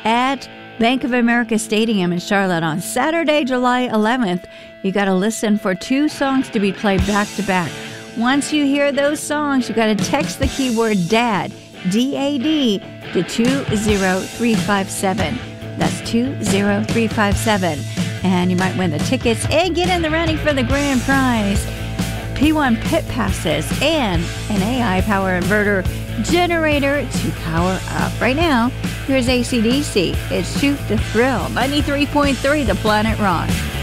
at Bank of America Stadium in Charlotte on Saturday, July 11th. You got to listen for 2 songs to be played back to back. Once you hear those songs, you got to text the keyword DAD, D-A-D, to 20357. That's 20357. And you might win the tickets and get in the running for the grand prize. P1 pit passes and an AI power inverter generator to power up. Right now, here's AC/DC. It's Shoot to Thrill, 93.3 The Planet Rock.